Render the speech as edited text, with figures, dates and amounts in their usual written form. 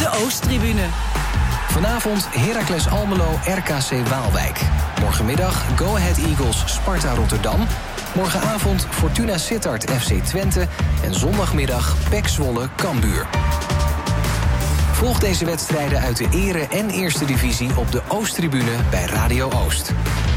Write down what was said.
De Oosttribune. Vanavond Heracles Almelo RKC Waalwijk. Morgenmiddag Go Ahead Eagles Sparta Rotterdam. Morgenavond Fortuna Sittard FC Twente. En zondagmiddag PEC Zwolle Cambuur. Volg deze wedstrijden uit de Ere- en Eerste Divisie op de Oosttribune bij Radio Oost.